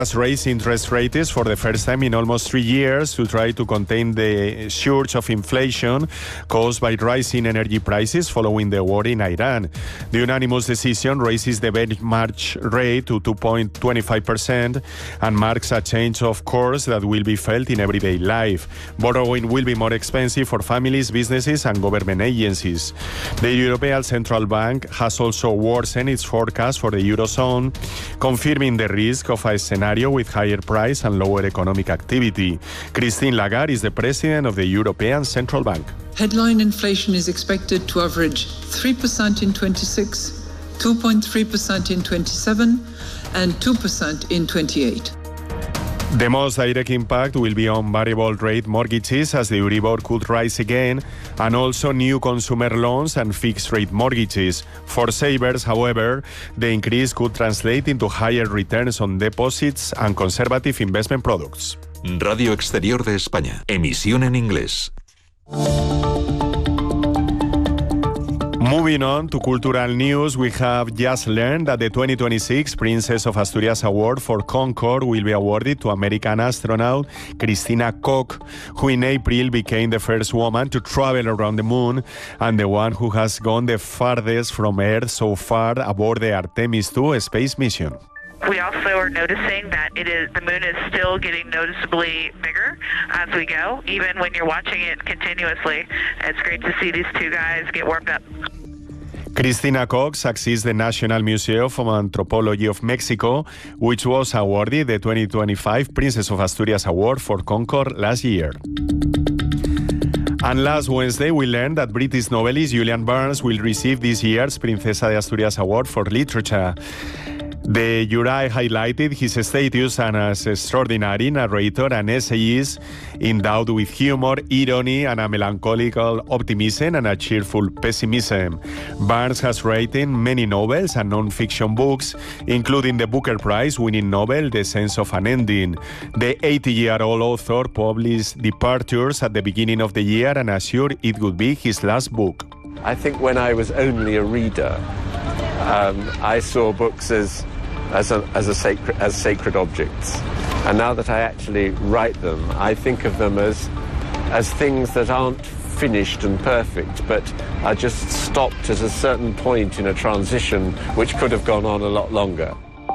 has raised interest rates for the first time in almost 3 years to try to contain the surge of inflation caused by rising energy prices following the war in Iran. The unanimous decision raises the benchmark rate to 2.25% and marks a change of course that will be felt in everyday life. Borrowing will be more expensive for families, businesses and government agencies. The European Central Bank has also worsened its forecast for the Eurozone, confirming the risk of a scenario with higher price and lower economic activity. Christine Lagarde is the president of the European Central Bank. Headline inflation is expected to average 3% in 26, 2.3% in 27, and 2% in 28. The most direct impact will be on variable rate mortgages as the Euribor could rise again, and also new consumer loans and fixed rate mortgages. For savers, however, the increase could translate into higher returns on deposits and conservative investment products. Radio Exterior de España. Emisión en inglés. Moving on to cultural news, we have just learned that the 2026 Princess of Asturias Award for Concord will be awarded to American astronaut Christina Koch, who in April became the first woman to travel around the moon and the one who has gone the farthest from Earth so far aboard the Artemis II space mission. We also are noticing that the moon is still getting noticeably bigger as we go, even when you're watching it continuously. It's great to see these two guys get warmed up. Christina Koch succeeds the National Museum of Anthropology of Mexico, which was awarded the 2025 Princess of Asturias Award for Concord last year. And last Wednesday, we learned that British novelist Julian Barnes will receive this year's Princesa de Asturias Award for Literature. The jury highlighted his status as an extraordinary narrator and essayist, endowed with humor, irony, and a melancholical optimism and a cheerful pessimism. Barnes has written many novels and non-fiction books, including the Booker Prize-winning novel The Sense of an Ending. The 80-year-old author published Departures at the beginning of the year and assured it would be his last book. I think when I was only a reader, I saw books as sacred objects, and now that I actually write them, I think of them as things that aren't finished and perfect, but are just stopped at a certain point in a transition which could have gone on a lot longer.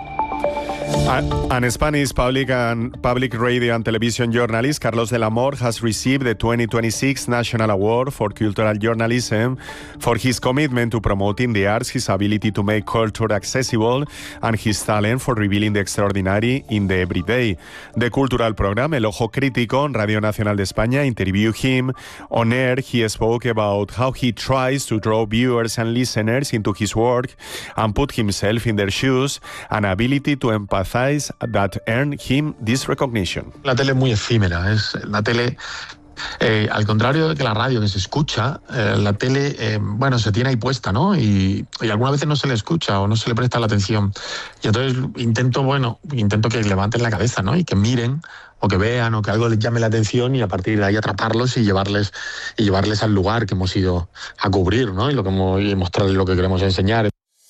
An Spanish public radio and television journalist, Carlos del Amor, has received the 2026 National Award for Cultural Journalism for his commitment to promoting the arts, his ability to make culture accessible, and his talent for revealing the extraordinary in the everyday. The cultural program El Ojo Crítico on Radio Nacional de España interviewed him. On air, he spoke about how he tries to draw viewers and listeners into his work and put himself in their shoes, an ability to empathize that earned him this recognition. La tele es muy efímera, la tele, al contrario de que la radio que se escucha, la tele, se tiene ahí puesta, ¿no? Y algunas veces no se le escucha o no se le presta la atención. Y entonces intento que levanten la cabeza, ¿no? Y que miren o que vean o que algo les llame la atención y a partir de ahí atraparlos y llevarles al lugar que hemos ido a cubrir, ¿no? Y mostrarles lo que queremos enseñar.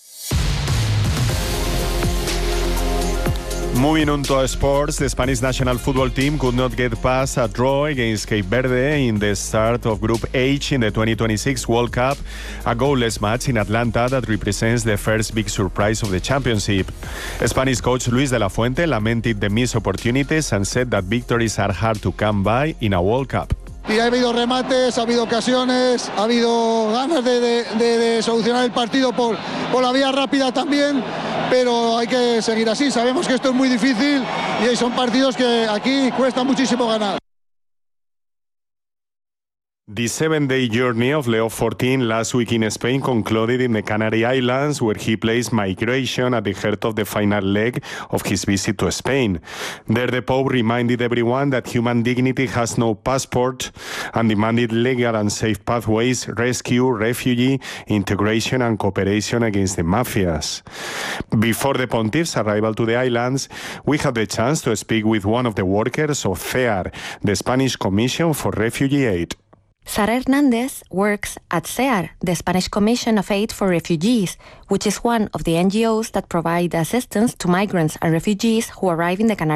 Moving on to sports, the Spanish national football team could not get past a draw against Cape Verde in the start of Group H in the 2026 World Cup, a goalless match in Atlanta that represents the first big surprise of the championship. Spanish coach Luis de la Fuente lamented the missed opportunities and said that victories are hard to come by in a World Cup. Y ha habido remates, ha habido ocasiones, ha habido ganas de solucionar el partido por la vía rápida también, pero hay que seguir así. Sabemos que esto es muy difícil y son partidos que aquí cuesta muchísimo ganar. The 7-day journey of Leo XIV last week in Spain concluded in the Canary Islands, where he placed migration at the heart of the final leg of his visit to Spain. There, the Pope reminded everyone that human dignity has no passport and demanded legal and safe pathways, rescue, refugee, integration and cooperation against the mafias. Before the Pontiff's arrival to the islands, we had the chance to speak with one of the workers of CEAR, the Spanish Commission for Refugee Aid. Sara Hernández works at SEAR, the Spanish Commission of Aid for Refugees, which is one of the NGOs that provide assistance to migrants and refugees who arrive in the Canary